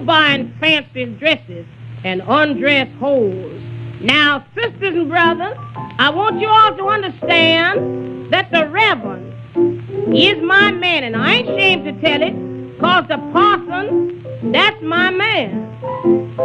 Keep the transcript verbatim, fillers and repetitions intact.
buying fancy dresses and undress holes. Now, sisters and brothers, I want you all to understand that the Reverend is my man, and I ain't ashamed to tell it, because the parson, that's my man.